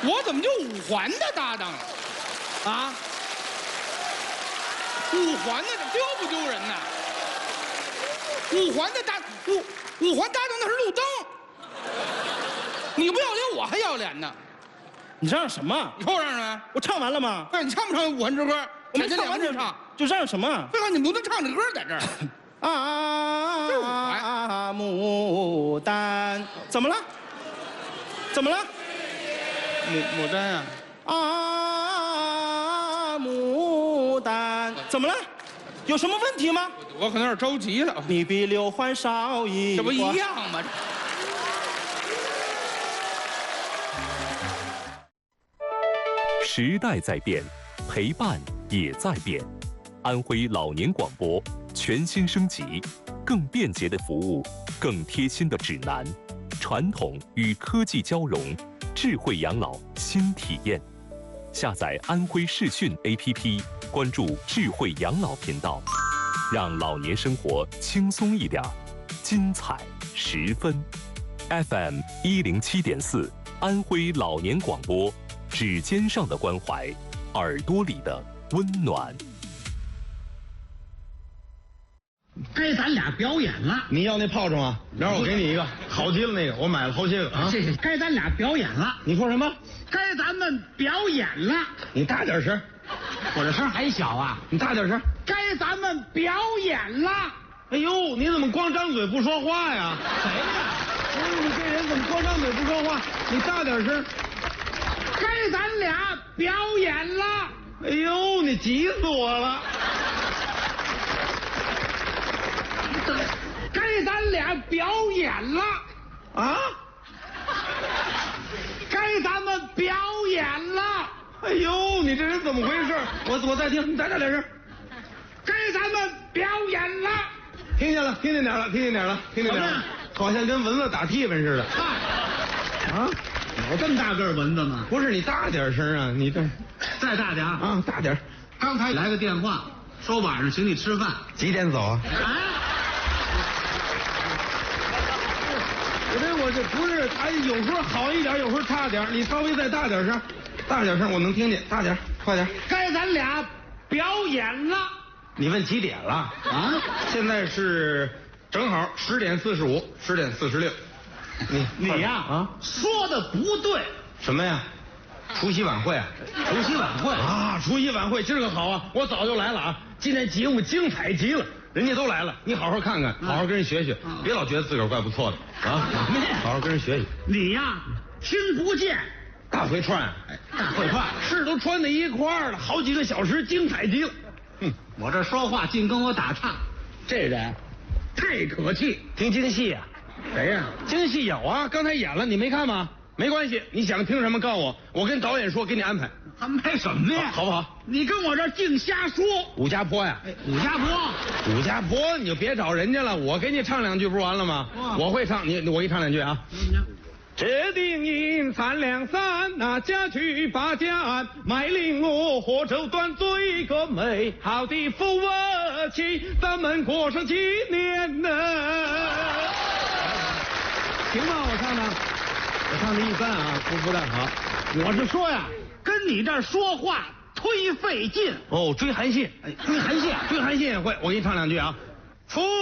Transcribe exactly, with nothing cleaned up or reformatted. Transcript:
我怎么就五环的搭档了？啊？五环的丢不丢人呐？五环的搭五五环搭档那是路灯，你不要脸我还要脸呢。 你嚷什么？ 你给我嚷什么？ 我唱完了吗？ 对，你唱不唱五环之歌？ 我没唱完就唱， 就嚷什么？ 废话，你不能唱这歌在这儿。 啊，牡丹，怎么了？怎么了？ 牡牡丹啊！ 啊，牡丹，怎么了？有什么问题吗？ 我可能有点着急了。 你比刘欢少一， 这不一样吗？ 时代在变，陪伴也在变。安徽老年广播全新升级，更便捷的服务，更贴心的指南，传统与科技交融，智慧养老新体验。下载安徽视讯 A P P， 关注智慧养老频道，让老年生活轻松一点，精彩十分。F M 一零七点四，安徽老年广播，指尖上的关怀，耳朵里的温暖。 该咱俩表演了， 你要那炮仗啊？然后我给你一个，好极了那个，我买了好些个啊。 谢谢。该咱俩表演了， 你说什么？ 该咱们表演了。 你大点声， 我这声还小啊。 你大点声。 该咱们表演了。 哎呦，你怎么光张嘴不说话呀？ 谁呀？ 哎，你这人怎么光张嘴不说话？你大点声。 该咱俩表演了。 哎呦，你急死我了。 该咱俩表演了啊！ 该咱们表演了。 哎呦，你这人怎么回事？我我再听，你再大点声。 该咱们表演了。 听见了，听见点了，听见点了，听见点了，好像跟蚊子打屁蚊似的。啊！ 有这么大个蚊子吗？ 不是，你大点声啊！你这再大点啊，大点。 刚才来个电话，说晚上请你吃饭， 几点走啊？ 啊！ 我这我这不是，他有时候好一点，有时候差点。你稍微再大点声，大点声，我能听见。大点，快点。 该咱俩表演了。 你问几点了？ 啊？ 现在是正好十点四十五，十点四十六。你你呀啊， 说的不对。 什么呀？除夕晚会啊？ 除夕晚会啊？除夕晚会今儿个好啊！我早就来了啊！今天节目精彩极了。人家都来了，你好好看看，好好跟人学学，别老觉得自个儿怪不错的啊！好好跟人学学。 你呀，听不见。 大会串， 大会串是都穿在一块儿了，好几个小时，精彩极了。 哼，我这说话净跟我打岔，这人太可气。 听京戏啊？ 谁呀？ 京戏有啊，刚才演了，你没看吗？没关系，你想听什么告诉我，我跟导演说，给你安排。 安排什么呀？ 好不好？ 你跟我这净瞎说。 武家坡呀， 武家坡， 武家坡，你就别找人家了，我给你唱两句不是完了吗？我会唱，你我给你唱两句啊。这定银三两三，那家去把家安，卖绫罗火绸缎，做一个美好的夫妻，咱们过上几年呢？ 行吧，我唱的， 我唱的一般啊，不不太好。 我是说呀，跟你这儿说话忒费劲。 哦，追韩信， 哎，追韩信， 追韩信也会，我给你唱两句啊。出